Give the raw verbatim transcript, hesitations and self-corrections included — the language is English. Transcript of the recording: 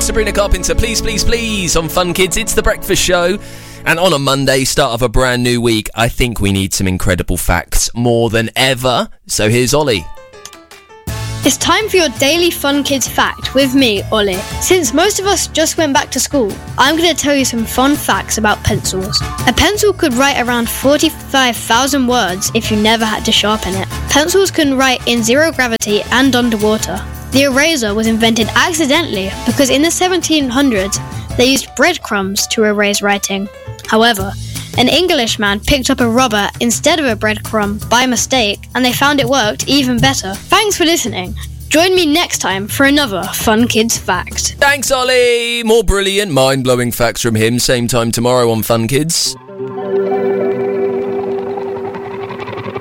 Sabrina Carpenter, please, please, please, on Fun Kids. It's The Breakfast Show. And on a Monday, start of a brand new week, I think we need some incredible facts more than ever. So here's Ollie. It's time for your daily Fun Kids fact with me, Ollie. Since most of us just went back to school, I'm going to tell you some fun facts about pencils. A pencil could write around forty-five thousand words if you never had to sharpen it. Pencils can write in zero gravity and underwater. The eraser was invented accidentally because in the seventeen hundreds, they used breadcrumbs to erase writing. However, an Englishman picked up a rubber instead of a breadcrumb by mistake, and they found it worked even better. Thanks for listening. Join me next time for another Fun Kids fact. Thanks, Ollie. More brilliant, mind-blowing facts from him. Same time tomorrow on Fun Kids.